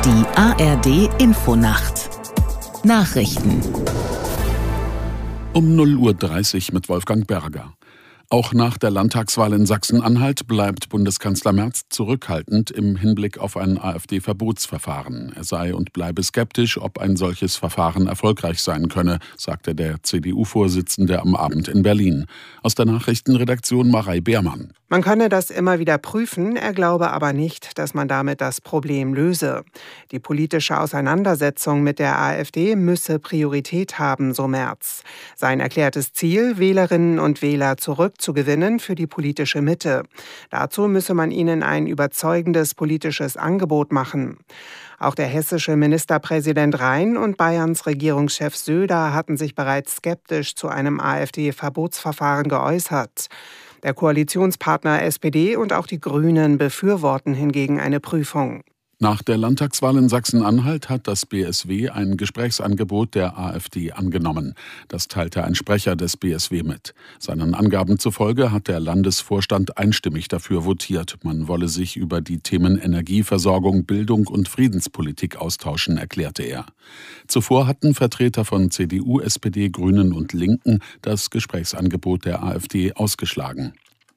Die ARD-Infonacht Nachrichten um 0:30 Uhr mit Wolfgang Berger. Auch nach der Landtagswahl in Sachsen-Anhalt bleibt Bundeskanzler Merz zurückhaltend im Hinblick auf ein AfD-Verbotsverfahren. Er sei und bleibe skeptisch, ob ein solches Verfahren erfolgreich sein könne, sagte der CDU-Vorsitzende am Abend in Berlin. Aus der Nachrichtenredaktion Marei Beermann. Man könne das immer wieder prüfen, er glaube aber nicht, dass man damit das Problem löse. Die politische Auseinandersetzung mit der AfD müsse Priorität haben, so Merz. Sein erklärtes Ziel, Wählerinnen und Wähler zurückzugewinnen für die politische Mitte. Dazu müsse man ihnen ein überzeugendes politisches Angebot machen. Auch der hessische Ministerpräsident Rhein und Bayerns Regierungschef Söder hatten sich bereits skeptisch zu einem AfD-Verbotsverfahren geäußert. Der Koalitionspartner SPD und auch die Grünen befürworten hingegen eine Prüfung. Nach der Landtagswahl in Sachsen-Anhalt hat das BSW ein Gesprächsangebot der AfD angenommen. Das teilte ein Sprecher des BSW mit. Seinen Angaben zufolge hat der Landesvorstand einstimmig dafür votiert. Man wolle sich über die Themen Energieversorgung, Bildung und Friedenspolitik austauschen, erklärte er. Zuvor hatten Vertreter von CDU, SPD, Grünen und Linken das Gesprächsangebot der AfD ausgeschlagen.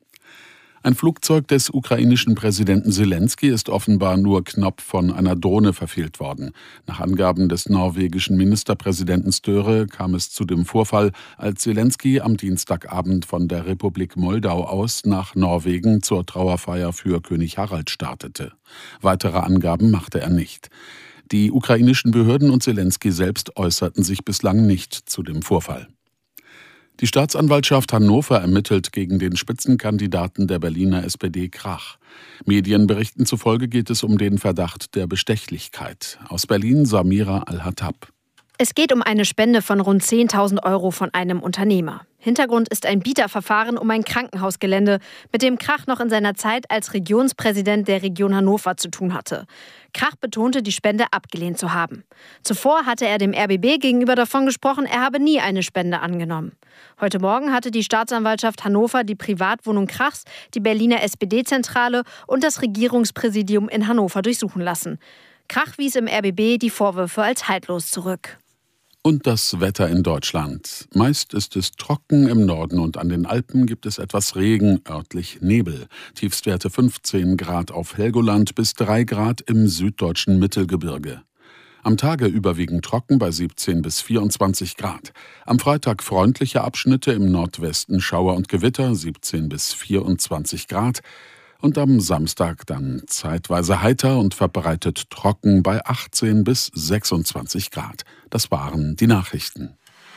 Ein Flugzeug des ukrainischen Präsidenten Selenskyj ist offenbar nur knapp von einer Drohne verfehlt worden. Nach Angaben des norwegischen Ministerpräsidenten Støre kam es zu dem Vorfall, als Selenskyj am Dienstagabend von der Republik Moldau aus nach Norwegen zur Trauerfeier für König Harald startete. Weitere Angaben machte er nicht. Die ukrainischen Behörden und Selenskyj selbst äußerten sich bislang nicht zu dem Vorfall. Die Staatsanwaltschaft Hannover ermittelt gegen den Spitzenkandidaten der Berliner SPD Krach. Medienberichten zufolge geht es um den Verdacht der Bestechlichkeit. Aus Berlin Samira Al-Hattab. Es geht um eine Spende von rund 10.000 € von einem Unternehmer. Hintergrund ist ein Bieterverfahren um ein Krankenhausgelände, mit dem Krach noch in seiner Zeit als Regionspräsident der Region Hannover zu tun hatte. Krach betonte, die Spende abgelehnt zu haben. Zuvor hatte er dem RBB gegenüber davon gesprochen, er habe nie eine Spende angenommen. Heute Morgen hatte die Staatsanwaltschaft Hannover die Privatwohnung Krachs, die Berliner SPD-Zentrale und das Regierungspräsidium in Hannover durchsuchen lassen. Krach wies im RBB die Vorwürfe als haltlos zurück. Und das Wetter in Deutschland. Meist ist es trocken, im Norden und an den Alpen gibt es etwas Regen, örtlich Nebel. Tiefstwerte 15 Grad auf Helgoland bis 3 Grad im süddeutschen Mittelgebirge. Am Tage überwiegend trocken bei 17 bis 24 Grad. Am Freitag freundliche Abschnitte im Nordwesten Schauer und Gewitter 17 bis 24 Grad. Und am Samstag dann zeitweise heiter und verbreitet trocken bei 18 bis 26 Grad. Das waren die Nachrichten.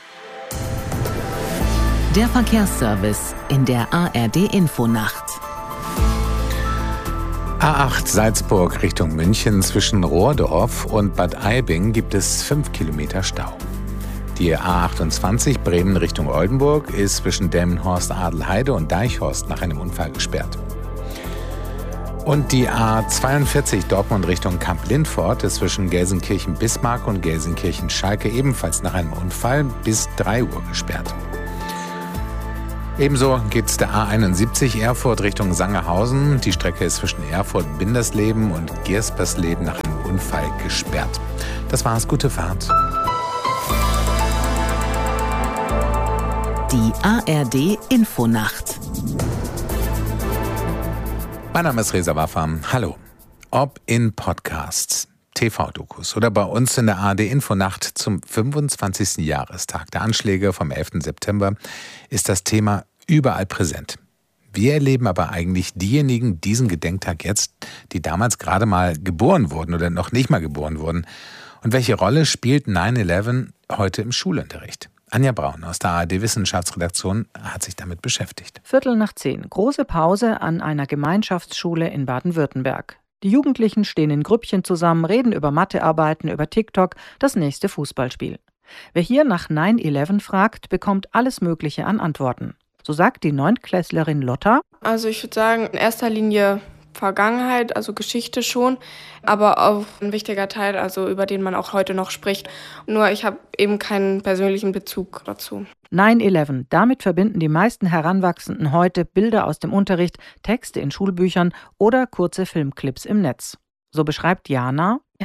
Der Verkehrsservice in der ARD-Infonacht. A8 Salzburg Richtung München zwischen Rohrdorf und Bad Aibing gibt es 5 Kilometer Stau. Die A28 Bremen Richtung Oldenburg ist zwischen Delmenhorst-Adelheide und Deichhorst nach einem Unfall gesperrt. Und die A42 Dortmund Richtung Kamp-Lindfort ist zwischen Gelsenkirchen-Bismarck und Gelsenkirchen-Schalke ebenfalls nach einem Unfall bis 3 Uhr gesperrt. Ebenso geht es der A71 Erfurt Richtung Sangerhausen. Die Strecke ist zwischen Erfurt-Bindersleben und Gierspersleben nach einem Unfall gesperrt. Das war's, gute Fahrt. Die ARD-Infonacht. Mein Name ist Reza Wafam. Hallo. Ob in Podcasts, TV-Dokus oder bei uns in der ARD-Infonacht zum 25. Jahrestag der Anschläge vom 11. September ist das Thema überall präsent. Wie erleben aber eigentlich diejenigen diesen Gedenktag jetzt, die damals gerade mal geboren wurden oder noch nicht mal geboren wurden? Und welche Rolle spielt 9/11 heute im Schulunterricht? Anja Braun aus der ARD-Wissenschaftsredaktion hat sich damit beschäftigt. 9:15, große Pause an einer Gemeinschaftsschule in Baden-Württemberg. Die Jugendlichen stehen in Grüppchen zusammen, reden über Mathearbeiten, über TikTok, das nächste Fußballspiel. Wer hier nach 9/11 fragt, bekommt alles Mögliche an Antworten. So sagt die Neuntklässlerin Lotta. Also ich würde sagen, in erster Linie Vergangenheit, also Geschichte schon, aber auch ein wichtiger Teil, also über den man auch heute noch spricht. Nur ich habe eben keinen persönlichen Bezug dazu. 9/11, damit verbinden die meisten Heranwachsenden heute Bilder aus dem Unterricht, Texte in Schulbüchern oder kurze Filmclips im Netz. So beschreibt Jana. Ja,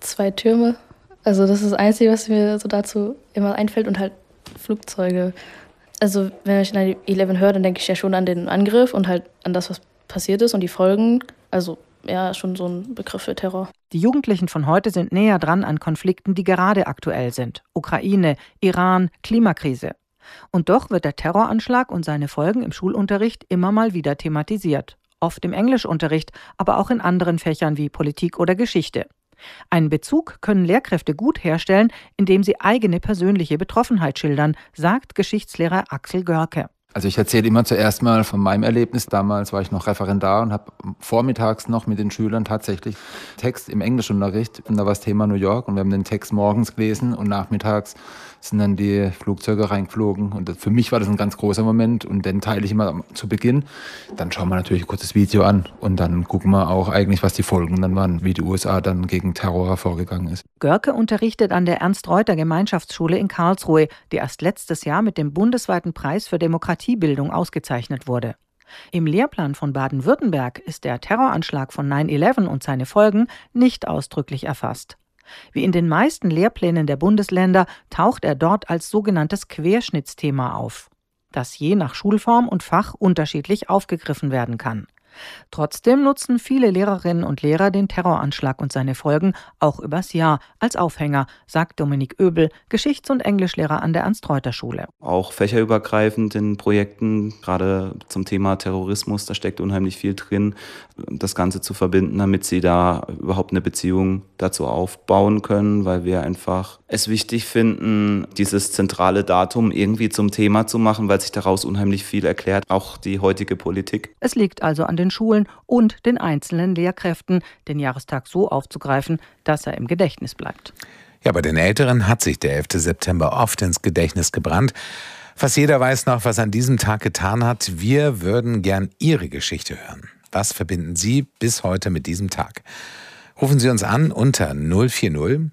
2 Türme. Also das ist das Einzige, was mir so dazu immer einfällt. Und halt Flugzeuge. Also wenn ich 9/11 höre, dann denke ich ja schon an den Angriff und halt an das, was passiert ist und die Folgen. Also ja, schon so ein Begriff für Terror. Die Jugendlichen von heute sind näher dran an Konflikten, die gerade aktuell sind. Ukraine, Iran, Klimakrise. Und doch wird der Terroranschlag und seine Folgen im Schulunterricht immer mal wieder thematisiert. Oft im Englischunterricht, aber auch in anderen Fächern wie Politik oder Geschichte. Einen Bezug können Lehrkräfte gut herstellen, indem sie eigene persönliche Betroffenheit schildern, sagt Geschichtslehrer Axel Görke. Also ich erzähle immer zuerst mal von meinem Erlebnis. Damals war ich noch Referendar und habe vormittags noch mit den Schülern tatsächlich Text im Englischunterricht. Und da war das Thema New York und wir haben den Text morgens gelesen und nachmittags sind dann die Flugzeuge reingeflogen. Und für mich war das ein ganz großer Moment und den teile ich immer zu Beginn. Dann schauen wir natürlich ein kurzes Video an und dann gucken wir auch eigentlich, was die Folgen dann waren, wie die USA dann gegen Terror vorgegangen ist. Görke unterrichtet an der Ernst-Reuter-Gemeinschaftsschule in Karlsruhe, die erst letztes Jahr mit dem bundesweiten Preis für Demokratiebildung ausgezeichnet wurde. Im Lehrplan von Baden-Württemberg ist der Terroranschlag von 9/11 und seine Folgen nicht ausdrücklich erfasst. Wie in den meisten Lehrplänen der Bundesländer taucht er dort als sogenanntes Querschnittsthema auf, das je nach Schulform und Fach unterschiedlich aufgegriffen werden kann. Trotzdem nutzen viele Lehrerinnen und Lehrer den Terroranschlag und seine Folgen auch übers Jahr als Aufhänger, sagt Dominik Oebel, Geschichts- und Englischlehrer an der Ernst-Reuter-Schule. Auch fächerübergreifend in Projekten, gerade zum Thema Terrorismus, da steckt unheimlich viel drin, das Ganze zu verbinden, damit sie da überhaupt eine Beziehung dazu aufbauen können, weil wir einfach es wichtig finden, dieses zentrale Datum irgendwie zum Thema zu machen, weil sich daraus unheimlich viel erklärt, auch die heutige Politik. Es liegt also an den Schulen und den einzelnen Lehrkräften, den Jahrestag so aufzugreifen, dass er im Gedächtnis bleibt. Ja, bei den Älteren hat sich der 11. September oft ins Gedächtnis gebrannt. Fast jeder weiß noch, was an diesem Tag getan hat. Wir würden gern Ihre Geschichte hören. Was verbinden Sie bis heute mit diesem Tag? Rufen Sie uns an unter 040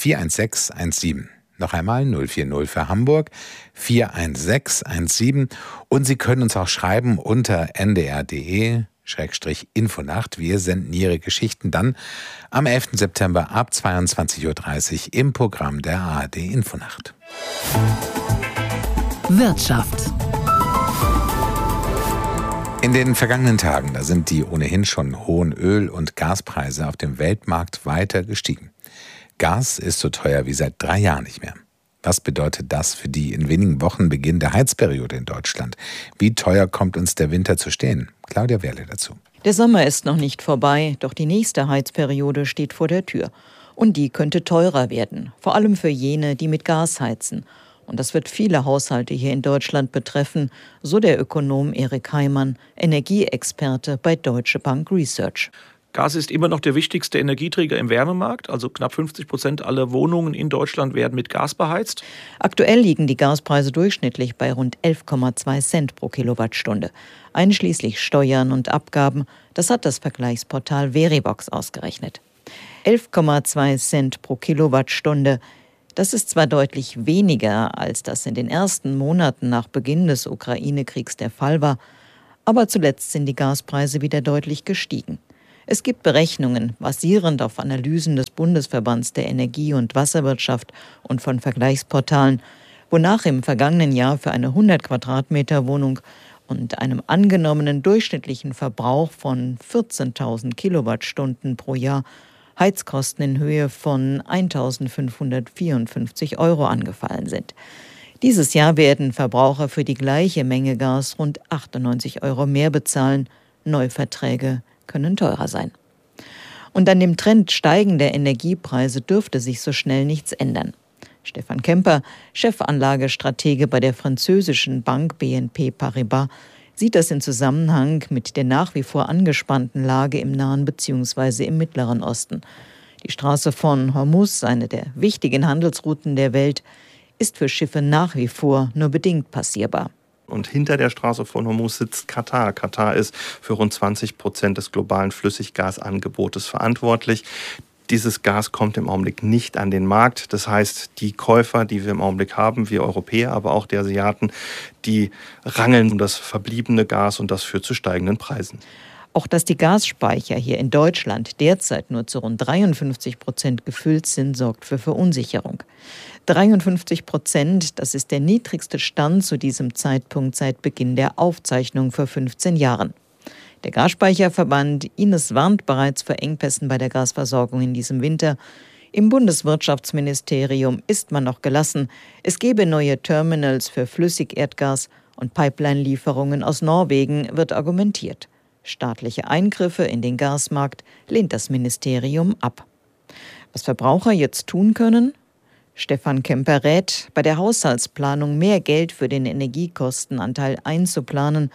416 17. Noch einmal 040 für Hamburg, 41617. Und Sie können uns auch schreiben unter ndr.de/Infonacht. Wir senden Ihre Geschichten dann am 11. September ab 22.30 Uhr im Programm der ARD Infonacht. Wirtschaft. In den vergangenen Tagen, da sind die ohnehin schon hohen Öl- und Gaspreise auf dem Weltmarkt weiter gestiegen. Gas ist so teuer wie seit 3 Jahren nicht mehr. Was bedeutet das für die in wenigen Wochen beginnende Heizperiode in Deutschland? Wie teuer kommt uns der Winter zu stehen? Claudia Werle dazu. Der Sommer ist noch nicht vorbei, doch die nächste Heizperiode steht vor der Tür. Und die könnte teurer werden, vor allem für jene, die mit Gas heizen. Und das wird viele Haushalte hier in Deutschland betreffen, so der Ökonom Erik Heimann, Energieexperte bei Deutsche Bank Research. Gas ist immer noch der wichtigste Energieträger im Wärmemarkt. Also knapp 50% aller Wohnungen in Deutschland werden mit Gas beheizt. Aktuell liegen die Gaspreise durchschnittlich bei rund 11,2 Cent pro Kilowattstunde. Einschließlich Steuern und Abgaben. Das hat das Vergleichsportal Verivox ausgerechnet. 11,2 Cent pro Kilowattstunde. Das ist zwar deutlich weniger, als das in den ersten Monaten nach Beginn des Ukraine-Kriegs der Fall war, aber zuletzt sind die Gaspreise wieder deutlich gestiegen. Es gibt Berechnungen, basierend auf Analysen des Bundesverbands der Energie- und Wasserwirtschaft und von Vergleichsportalen, wonach im vergangenen Jahr für eine 100 Quadratmeter Wohnung und einem angenommenen durchschnittlichen Verbrauch von 14.000 Kilowattstunden pro Jahr Heizkosten in Höhe von 1.554 € angefallen sind. Dieses Jahr werden Verbraucher für die gleiche Menge Gas rund 98 € mehr bezahlen. Neuverträge können teurer sein. Und an dem Trend steigender Energiepreise dürfte sich so schnell nichts ändern. Stefan Kemper, Chefanlagestratege bei der französischen Bank BNP Paribas, sieht das in Zusammenhang mit der nach wie vor angespannten Lage im Nahen bzw. im Mittleren Osten. Die Straße von Hormuz, eine der wichtigen Handelsrouten der Welt, ist für Schiffe nach wie vor nur bedingt passierbar. Und hinter der Straße von Hormuz sitzt Katar. Katar ist für rund 20% des globalen Flüssiggasangebotes verantwortlich. Dieses Gas kommt im Augenblick nicht an den Markt. Das heißt, die Käufer, die wir im Augenblick haben, wir Europäer, aber auch die Asiaten, die rangeln um das verbliebene Gas und das führt zu steigenden Preisen. Auch dass die Gasspeicher hier in Deutschland derzeit nur zu rund 53% gefüllt sind, sorgt für Verunsicherung. 53%, das ist der niedrigste Stand zu diesem Zeitpunkt seit Beginn der Aufzeichnung vor 15 Jahren. Der Gasspeicherverband Ines warnt bereits vor Engpässen bei der Gasversorgung in diesem Winter. Im Bundeswirtschaftsministerium ist man noch gelassen. Es gebe neue Terminals für Flüssigerdgas und Pipeline-Lieferungen aus Norwegen, wird argumentiert. Staatliche Eingriffe in den Gasmarkt lehnt das Ministerium ab. Was Verbraucher jetzt tun können? Stefan Kemper rät, bei der Haushaltsplanung mehr Geld für den Energiekostenanteil einzuplanen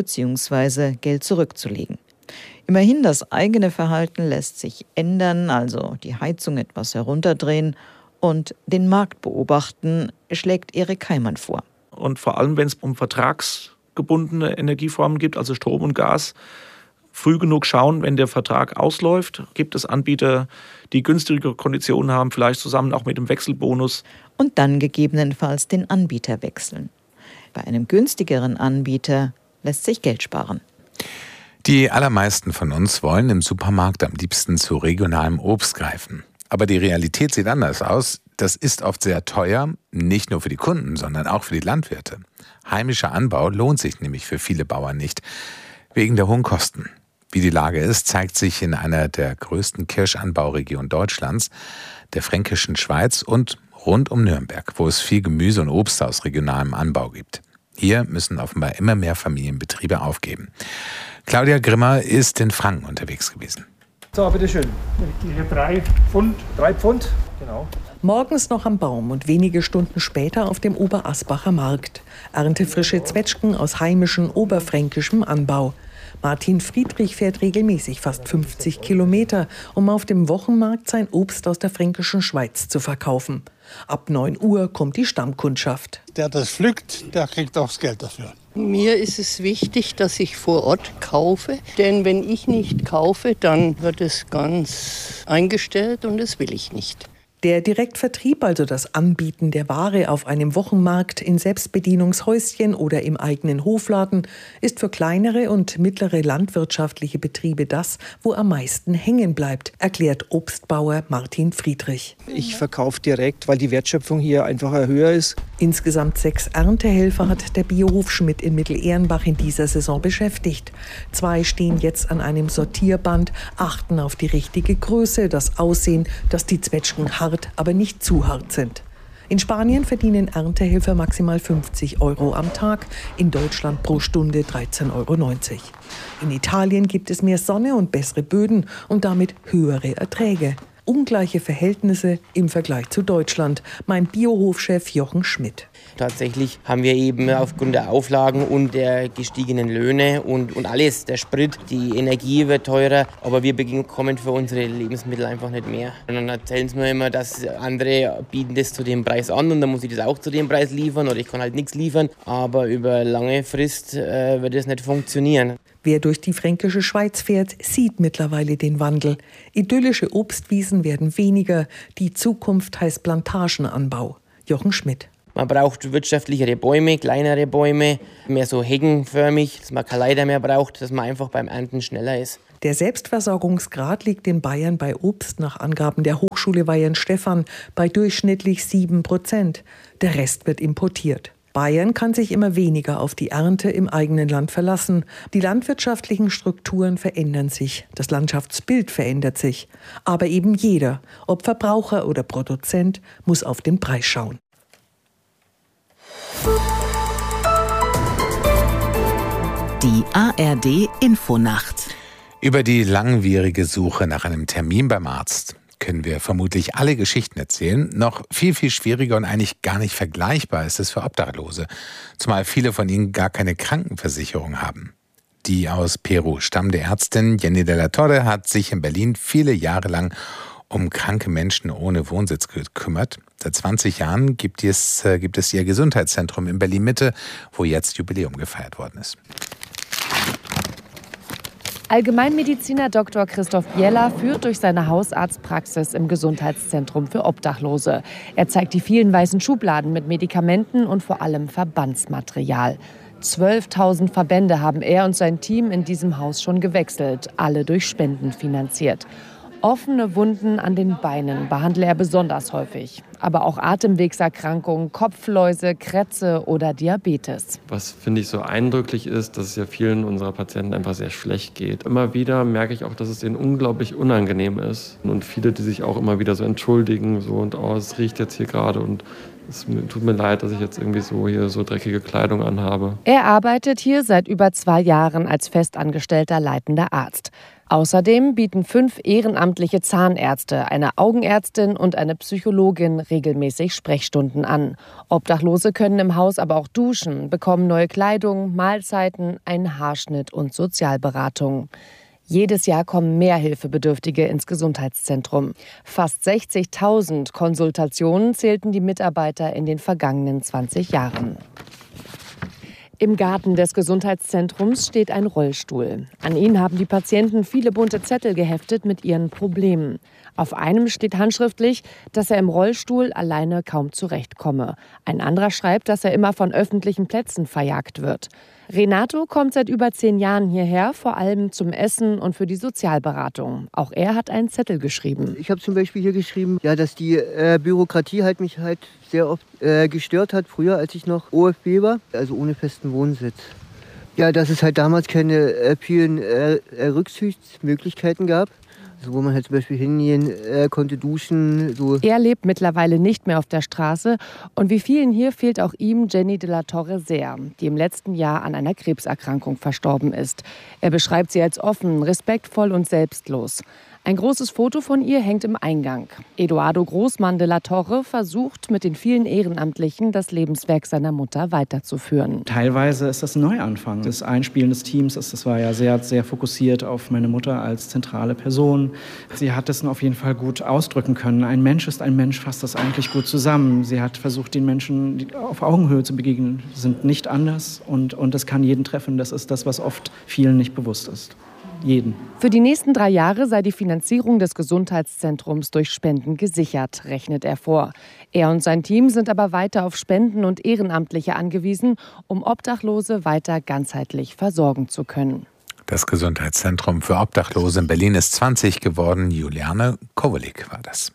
bzw. Geld zurückzulegen. Immerhin, das eigene Verhalten lässt sich ändern, also die Heizung etwas herunterdrehen und den Markt beobachten, schlägt Erik Heimann vor. Und vor allem, wenn es um vertragsgebundene Energieformen geht, also Strom und Gas, früh genug schauen, wenn der Vertrag ausläuft. Gibt es Anbieter, die günstigere Konditionen haben, vielleicht zusammen auch mit dem Wechselbonus. Und dann gegebenenfalls den Anbieter wechseln. Bei einem günstigeren Anbieter lässt sich Geld sparen. Die allermeisten von uns wollen im Supermarkt am liebsten zu regionalem Obst greifen. Aber die Realität sieht anders aus. Das ist oft sehr teuer, nicht nur für die Kunden, sondern auch für die Landwirte. Heimischer Anbau lohnt sich nämlich für viele Bauern nicht, wegen der hohen Kosten. Wie die Lage ist, zeigt sich in einer der größten Kirschanbauregionen Deutschlands, der Fränkischen Schweiz und rund um Nürnberg, wo es viel Gemüse und Obst aus regionalem Anbau gibt. Hier müssen offenbar immer mehr Familienbetriebe aufgeben. Claudia Grimmer ist in Franken unterwegs gewesen. So, bitteschön. Hier 3 Pfund. Genau. Morgens noch am Baum und wenige Stunden später auf dem Oberasbacher Markt. Erntefrische Zwetschgen aus heimischem oberfränkischem Anbau. Martin Friedrich fährt regelmäßig fast 50 Kilometer, um auf dem Wochenmarkt sein Obst aus der Fränkischen Schweiz zu verkaufen. Ab 9 Uhr kommt die Stammkundschaft. Der das pflückt, der kriegt auch das Geld dafür. Mir ist es wichtig, dass ich vor Ort kaufe, denn wenn ich nicht kaufe, dann wird es ganz eingestellt und das will ich nicht. Der Direktvertrieb, also das Anbieten der Ware auf einem Wochenmarkt, in Selbstbedienungshäuschen oder im eigenen Hofladen, ist für kleinere und mittlere landwirtschaftliche Betriebe das, wo am meisten hängen bleibt, erklärt Obstbauer Martin Friedrich. Ich verkaufe direkt, weil die Wertschöpfung hier einfach höher ist. Insgesamt 6 Erntehelfer hat der Biohof Schmidt in Mittelehrenbach in dieser Saison beschäftigt. 2 stehen jetzt an einem Sortierband, achten auf die richtige Größe, das Aussehen, dass die Zwetschgen hart, aber nicht zu hart sind. In Spanien verdienen Erntehelfer maximal 50 € am Tag, in Deutschland pro Stunde 13,90 €. In Italien gibt es mehr Sonne und bessere Böden und damit höhere Erträge. Ungleiche Verhältnisse im Vergleich zu Deutschland, meint Biohofchef Jochen Schmidt. Tatsächlich haben wir eben aufgrund der Auflagen und der gestiegenen Löhne und alles, der Sprit, die Energie wird teurer, aber wir bekommen für unsere Lebensmittel einfach nicht mehr. Und dann erzählen sie mir immer, dass andere bieten das zu dem Preis an und dann muss ich das auch zu dem Preis liefern oder ich kann halt nichts liefern, aber über lange Frist wird das nicht funktionieren. Wer durch die Fränkische Schweiz fährt, sieht mittlerweile den Wandel. Idyllische Obstwiesen werden weniger. Die Zukunft heißt Plantagenanbau. Jochen Schmidt. Man braucht wirtschaftlichere Bäume, kleinere Bäume, mehr so heckenförmig, dass man keine Leiter mehr braucht, dass man einfach beim Ernten schneller ist. Der Selbstversorgungsgrad liegt in Bayern bei Obst nach Angaben der Hochschule Weihenstephan bei durchschnittlich 7%. Der Rest wird importiert. Bayern kann sich immer weniger auf die Ernte im eigenen Land verlassen. Die landwirtschaftlichen Strukturen verändern sich, das Landschaftsbild verändert sich. Aber eben jeder, ob Verbraucher oder Produzent, muss auf den Preis schauen. Die ARD Infonacht. Über die langwierige Suche nach einem Termin beim Arzt können wir vermutlich alle Geschichten erzählen. Noch viel, viel schwieriger und eigentlich gar nicht vergleichbar ist es für Obdachlose. Zumal viele von ihnen gar keine Krankenversicherung haben. Die aus Peru stammende Ärztin Jenny de la Torre hat sich in Berlin viele Jahre lang um kranke Menschen ohne Wohnsitz gekümmert. Seit 20 Jahren gibt es ihr Gesundheitszentrum in Berlin-Mitte, wo jetzt Jubiläum gefeiert worden ist. Allgemeinmediziner Dr. Christoph Bieler führt durch seine Hausarztpraxis im Gesundheitszentrum für Obdachlose. Er zeigt die vielen weißen Schubladen mit Medikamenten und vor allem Verbandsmaterial. 12.000 Verbände haben er und sein Team in diesem Haus schon gewechselt, alle durch Spenden finanziert. Offene Wunden an den Beinen behandle er besonders häufig. Aber auch Atemwegserkrankungen, Kopfläuse, Krätze oder Diabetes. Was, finde ich, so eindrücklich ist, dass es ja vielen unserer Patienten einfach sehr schlecht geht. Immer wieder merke ich auch, dass es denen unglaublich unangenehm ist. Und viele, die sich auch immer wieder so entschuldigen, so und es riecht jetzt hier gerade und es tut mir leid, dass ich jetzt irgendwie hier so dreckige Kleidung anhabe. Er arbeitet hier seit über 2 Jahren als festangestellter leitender Arzt. Außerdem bieten 5 ehrenamtliche Zahnärzte, eine Augenärztin und eine Psychologin regelmäßig Sprechstunden an. Obdachlose können im Haus aber auch duschen, bekommen neue Kleidung, Mahlzeiten, einen Haarschnitt und Sozialberatung. Jedes Jahr kommen mehr Hilfebedürftige ins Gesundheitszentrum. Fast 60.000 Konsultationen zählten die Mitarbeiter in den vergangenen 20 Jahren. Im Garten des Gesundheitszentrums steht ein Rollstuhl. An ihn haben die Patienten viele bunte Zettel geheftet mit ihren Problemen. Auf einem steht handschriftlich, dass er im Rollstuhl alleine kaum zurechtkomme. Ein anderer schreibt, dass er immer von öffentlichen Plätzen verjagt wird. Renato kommt seit über 10 Jahren hierher, vor allem zum Essen und für die Sozialberatung. Auch er hat einen Zettel geschrieben. Ich habe zum Beispiel hier geschrieben, dass die Bürokratie mich sehr oft gestört hat, früher als ich noch OFB war, also ohne festen Wohnsitz. Ja, dass es damals keine vielen Rückzugsmöglichkeiten gab. Also wo man zum Beispiel hingehen konnte, duschen. So. Er lebt mittlerweile nicht mehr auf der Straße. Und wie vielen hier fehlt auch ihm Jenny de la Torre sehr, die im letzten Jahr an einer Krebserkrankung verstorben ist. Er beschreibt sie als offen, respektvoll und selbstlos. Ein großes Foto von ihr hängt im Eingang. Eduardo Großmann de la Torre versucht mit den vielen Ehrenamtlichen das Lebenswerk seiner Mutter weiterzuführen. Teilweise ist das ein Neuanfang. Das Einspielen des Teams, das war ja sehr, sehr fokussiert auf meine Mutter als zentrale Person. Sie hat es auf jeden Fall gut ausdrücken können. Ein Mensch ist ein Mensch, fasst das eigentlich gut zusammen. Sie hat versucht, den Menschen auf Augenhöhe zu begegnen, sind nicht anders und das kann jeden treffen. Das ist das, was oft vielen nicht bewusst ist. Jeden. Für die nächsten 3 Jahre sei die Finanzierung des Gesundheitszentrums durch Spenden gesichert, rechnet er vor. Er und sein Team sind aber weiter auf Spenden und Ehrenamtliche angewiesen, um Obdachlose weiter ganzheitlich versorgen zu können. Das Gesundheitszentrum für Obdachlose in Berlin ist 20 geworden. Juliane Kowelik war das.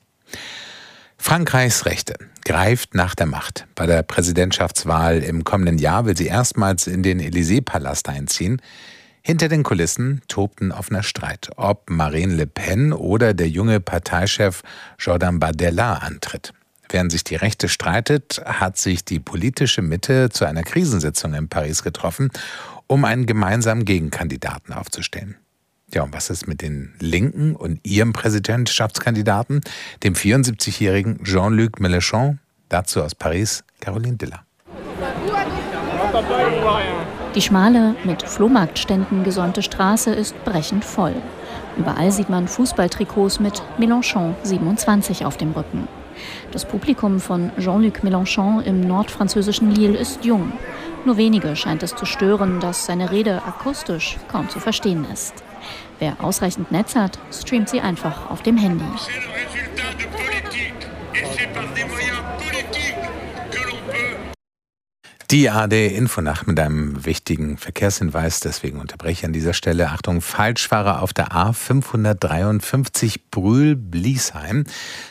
Frankreichs Rechte greift nach der Macht. Bei der Präsidentschaftswahl im kommenden Jahr will sie erstmals in den Élysée-Palast einziehen. Hinter den Kulissen tobten offener Streit, ob Marine Le Pen oder der junge Parteichef Jordan Bardella antritt. Während sich die Rechte streitet, hat sich die politische Mitte zu einer Krisensitzung in Paris getroffen, um einen gemeinsamen Gegenkandidaten aufzustellen. Ja, und was ist mit den Linken und ihrem Präsidentschaftskandidaten, dem 74-jährigen Jean-Luc Mélenchon? Dazu aus Paris, Caroline Diller. Die schmale, mit Flohmarktständen gesäumte Straße ist brechend voll. Überall sieht man Fußballtrikots mit Mélenchon 27 auf dem Rücken. Das Publikum von Jean-Luc Mélenchon im nordfranzösischen Lille ist jung. Nur wenige scheint es zu stören, dass seine Rede akustisch kaum zu verstehen ist. Wer ausreichend Netz hat, streamt sie einfach auf dem Handy. Die ARD-Infonacht mit einem wichtigen Verkehrshinweis, deswegen unterbreche ich an dieser Stelle. Achtung, Falschfahrer auf der A553 Brühl-Bliesheim.